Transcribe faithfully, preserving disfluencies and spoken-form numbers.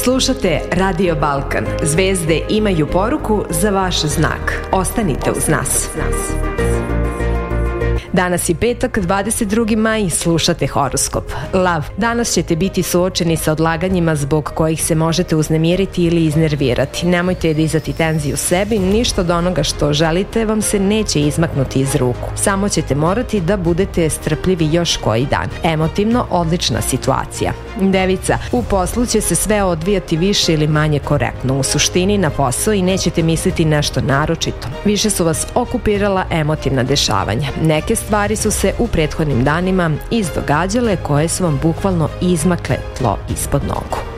Slušate Radio Balkan. Zvezde imaju poruku za vaš znak. Ostanite uz nas. Danas je petak, dvadeset drugi maj i slušate horoskop. Lav, danas ćete biti suočeni sa odlaganjima zbog kojih se možete uznemiriti ili iznervirati. Nemojte dizati tenziju sebi, ništa od onoga što želite vam se neće izmaknuti iz ruku. Samo ćete morati da budete strpljivi još koji dan. Emotivno, odlična situacija. Devica, u poslu će se sve odvijati više ili manje korektno. U suštini na posao i nećete misliti nešto naročito. Više su vas okupirala emotivna dešavanja. Neke stvari su se u prethodnim danima izdogađale koje su vam bukvalno izmakle tlo ispod nogu.